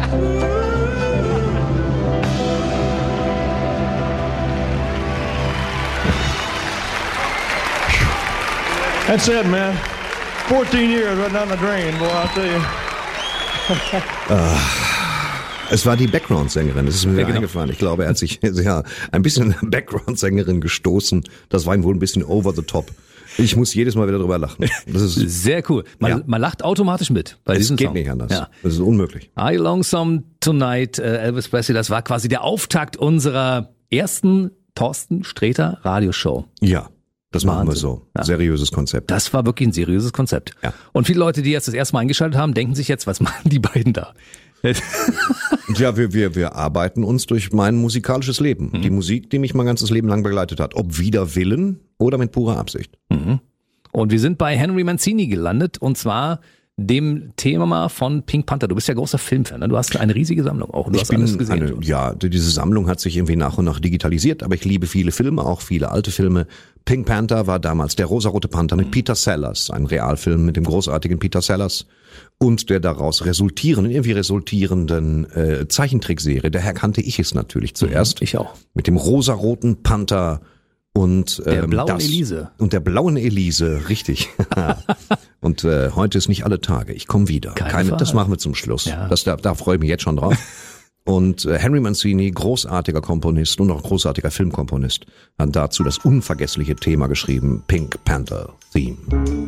That's it, man. 14 years right down the drain, boy, I'll tell you. Es war die Background-Sängerin, das ist mir eingefallen. Ich glaube, er hat sich ein bisschen in der Background-Sängerin gestoßen. Das war ihm wohl ein bisschen over the top. Ich muss jedes Mal wieder drüber lachen. Das ist sehr cool. Man lacht automatisch mit bei diesem Song. Es geht nicht anders. Ja. Das ist unmöglich. Are You Lonesome Tonight, Elvis Presley, das war quasi der Auftakt unserer ersten Thorsten Sträter Radioshow. Ja. Das machen wir so. Ja. Seriöses Konzept. Das war wirklich ein seriöses Konzept. Ja. Und viele Leute, die jetzt das erste Mal eingeschaltet haben, denken sich jetzt, was machen die beiden da? Ja, wir arbeiten uns durch mein musikalisches Leben. Die Musik, die mich mein ganzes Leben lang begleitet hat. Ob wider Willen oder mit purer Absicht. Und wir sind bei Henry Mancini gelandet, und zwar dem Thema von Pink Panther. Du bist ja großer Filmfan, ne? Du hast eine riesige Sammlung auch. Du hast alles gesehen. Diese Sammlung hat sich irgendwie nach und nach digitalisiert, aber ich liebe viele Filme, auch viele alte Filme. Pink Panther war damals der rosarote Panther mit Peter Sellers, ein Realfilm mit dem großartigen Peter Sellers und der daraus resultierenden Zeichentrickserie. Daher kannte ich es natürlich zuerst. Ich auch. Mit dem rosaroten Panther und der blauen Elise. Und der blauen Elise, richtig. Und heute ist nicht alle Tage. Ich komme wieder. Das machen wir zum Schluss. Ja. Da freue ich mich jetzt schon drauf. Und Henry Mancini, großartiger Komponist und auch großartiger Filmkomponist, hat dazu das unvergessliche Thema geschrieben, Pink Panther Theme.